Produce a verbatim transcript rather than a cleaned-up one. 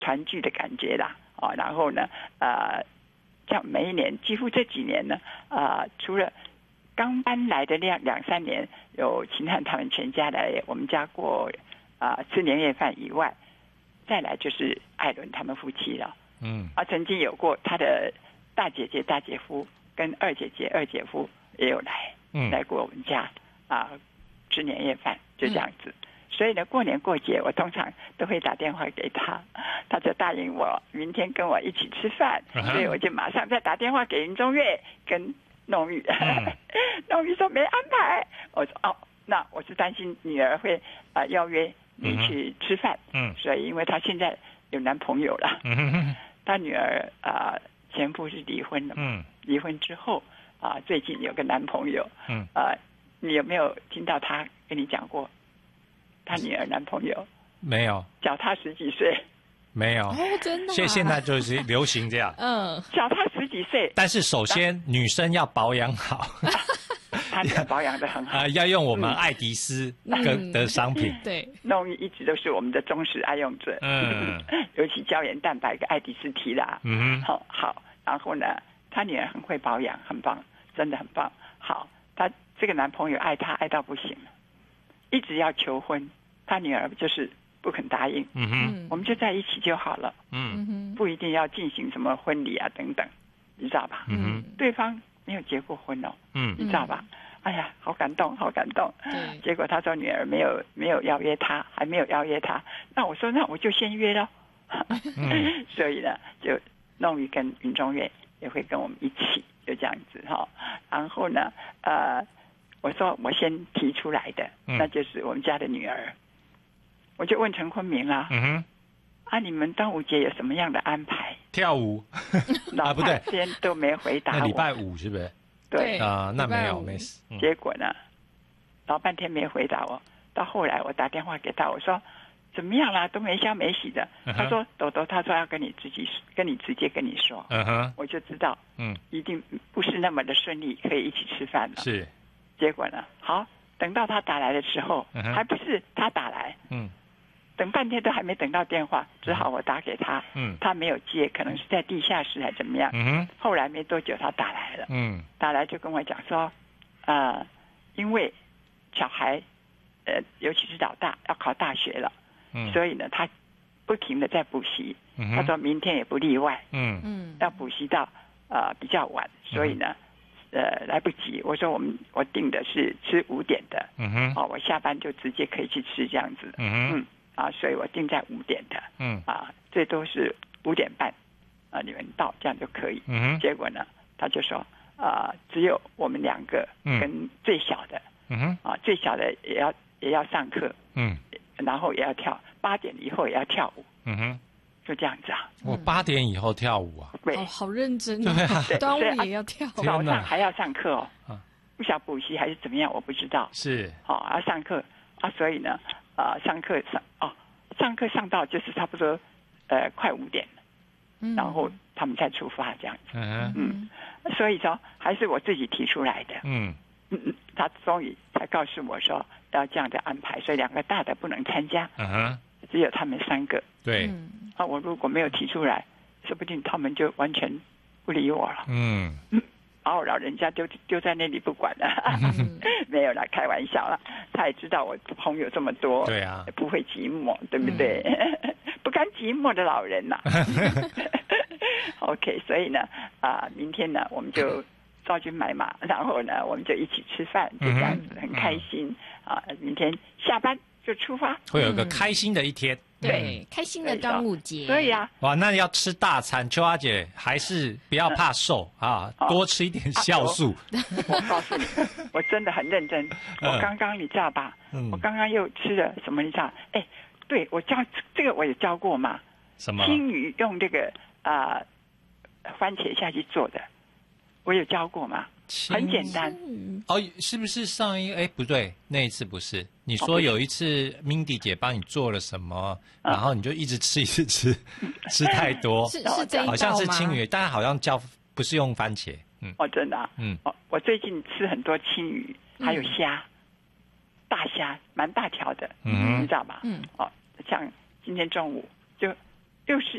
团聚的感觉啦，哦，然后呢，呃，像每一年，几乎这几年呢，呃，除了刚搬来的两两三年，有秦汉他们全家来我们家过啊、呃、吃年夜饭以外，再来就是艾伦他们夫妻了。嗯，啊，曾经有过他的大姐姐、大姐夫跟二姐姐、二姐夫也有来，嗯，来过我们家啊、呃、吃年夜饭，就这样子。嗯，所以呢，过年过节我通常都会打电话给他，他就答应我明天跟我一起吃饭，嗯，所以我就马上再打电话给林中岳跟弄玉，嗯，弄玉说没安排，我说哦，那我是担心女儿会啊、呃、邀约你去吃饭，嗯，所以因为她现在有男朋友了，嗯，她女儿啊、呃、前夫是离婚了，嗯，离婚之后啊、呃、最近有个男朋友，嗯，呃，你有没有听到她跟你讲过？他女儿男朋友没有， 小他十几岁， 没有， 哦，真的、啊， 现现在就是流行这样， 嗯， 小他十几岁， 但是首先女生要保养好， 他女儿保养得很好， 啊、呃，要用我们爱迪丝跟的商品， 嗯、对， 弄一直都是我们的忠实爱用者，嗯，尤其胶原蛋白跟爱迪丝提拉，嗯，好好，然后呢，他女儿很会保养，很棒，真的很棒，好，他这个男朋友爱他爱到不行了。一直要求婚，他女儿就是不肯答应。嗯哼，我们就在一起就好了。嗯哼，不一定要进行什么婚礼啊等等，你知道吧？嗯哼，对方没有结过婚哦。嗯，你知道吧？哎呀，好感动，好感动。对，结果他说女儿没有没有邀约他，还没有邀约他。那我说那我就先约咯。嗯，所以呢，就弄玉跟云中岳也会跟我们一起，就这样子哈。然后呢，呃。我说我先提出来的，嗯，那就是我们家的女儿，我就问陈坤明啦，嗯哼，啊，你们端午节有什么样的安排？ 跳舞啊，不对，先都没回答我。 那礼拜五是不是？ 对啊，那没有没事。 嗯，结果呢，老半天没回答我，到后来我打电话给他，我说怎么样啦？都没消没息的。Uh-huh. 他说豆豆，他说要跟你自己跟你直接跟你说，嗯哼，我就知道，嗯，一定不是那么的顺利，可以一起吃饭了。 是。 结果呢？好，等到他打来的时候，嗯，还不是他打来，嗯，等半天都还没等到电话，只好我打给他，嗯，他没有接，可能是在地下室还怎么样，嗯，后来没多久他打来了，嗯，打来就跟我讲说，呃，因为小孩，呃，尤其是老大要考大学了，嗯，所以呢，他不停的在补习，嗯，他说明天也不例外，嗯嗯，要补习到呃比较晚，所以呢。嗯呃，来不及。我说我们我订的是吃五点的，嗯哼，哦，我下班就直接可以去吃这样子，嗯哼，嗯啊，所以我订在五点的，嗯啊，最多是五点半，啊，你们到这样就可以，嗯哼。结果呢，他就说啊，只有我们两个跟最小的，嗯哼，啊，最小的也要也要上课，嗯，然后也要跳，八点以后也要跳舞，嗯哼。就这样子啊！ 我八点以后跳舞啊， 对，哦，好认真啊！对，端午也要跳， 早上还要上课哦，啊，不晓得补习还是怎么样，我不知道。 是， 好、哦，要上课啊，所以呢，啊、呃，上课上哦，上课上到就是差不多呃快五点了，嗯，然后他们才出发这样子，嗯嗯，所以说还是我自己提出来的，嗯嗯，他终于才告诉我说要这样的安排，所以两个大的不能参加，嗯哼。只有他们三个， 对， 啊，我如果没有提出来，说不定他们就完全不理我了，嗯，然后老人家就丢在那里不管了，嗯、没有啦，开玩笑啦，他也知道我朋友这么多， 对啊， 不会寂寞，对不对？嗯、不甘寂寞的老人呐、啊、，OK， 所以呢，啊、呃，明天呢，我们就招军买马，然后呢，我们就一起吃饭，就这样子，很开心、嗯、啊，明天下班。就出发， 会有个开心的一天。 嗯、对，开心的端午节。 所以啊， 哇，那要吃大餐，秋花姐还是不要怕瘦、嗯、啊，多吃一点酵素。 啊、我, 我告诉你，我真的很认真。我刚刚你知道吧？嗯、我刚刚又吃了什么？你知道？哎，对，我教这个我也教过嘛。 什么？ 青鱼用这个啊、呃、番茄下去做的，我有教过嘛？很简单。 哦，是不是上一哎不对，那一次不是？你说有一次 Mindy 姐帮你做了什么，然后你就一直吃一直吃，吃太多， 是是这一道吗？ 好像是青鱼，但好像叫不是用番茄。 嗯，哦，真的、啊，嗯，哦，我最近吃很多青鱼，还有虾，嗯、大虾蛮大条的，嗯，你知道吧？嗯，哦，像今天中午就就是